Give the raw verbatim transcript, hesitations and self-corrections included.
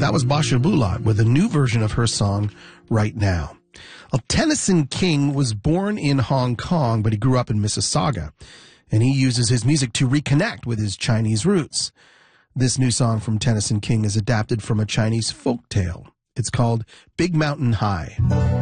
that was Basha Bulat with a new version of her song, Right Now. Well, Tennyson King was born in Hong Kong, but he grew up in Mississauga, and he uses his music to reconnect with his Chinese roots. This new song from Tennyson King is adapted from a Chinese folk tale. It's called Big Mountain High.